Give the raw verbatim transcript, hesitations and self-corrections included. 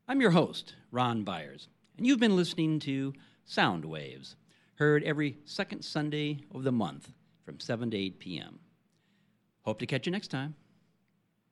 I'm your host, Ron Byers, and you've been listening to Sound Waves, heard every second Sunday of the month from seven to eight p.m. Hope to catch you next time.